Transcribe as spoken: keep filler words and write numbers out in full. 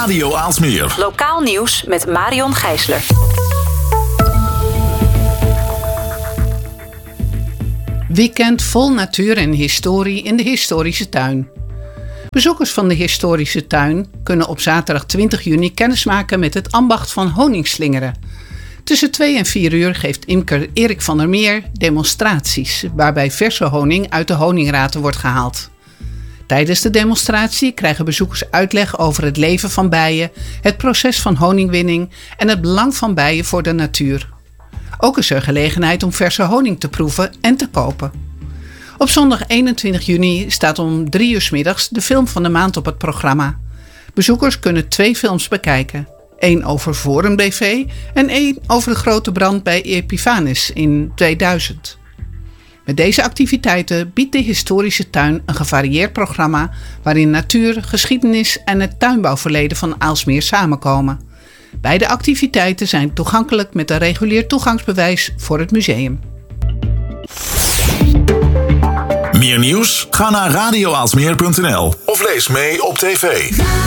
Radio Aalsmeer. Lokaal nieuws met Marion Gijsler. Weekend vol natuur en historie in de historische tuin. Bezoekers van de historische tuin kunnen op zaterdag twintig juni kennismaken met het ambacht van honingslingeren. Tussen twee en vier uur geeft imker Erik van der Meer demonstraties, waarbij verse honing uit de honingraten wordt gehaald. Tijdens de demonstratie krijgen bezoekers uitleg over het leven van bijen, het proces van honingwinning en het belang van bijen voor de natuur. Ook is er gelegenheid om verse honing te proeven en te kopen. Op zondag eenentwintig juni staat om drie uur 's middags de film van de maand op het programma. Bezoekers kunnen twee films bekijken. Eén over Forum B V en één over de grote brand bij Epifanes in tweeduizend. Met deze activiteiten biedt de historische tuin een gevarieerd programma waarin natuur, geschiedenis en het tuinbouwverleden van Aalsmeer samenkomen. Beide activiteiten zijn toegankelijk met een regulier toegangsbewijs voor het museum. Meer nieuws? Ga naar radio aalsmeer punt n l of lees mee op tv.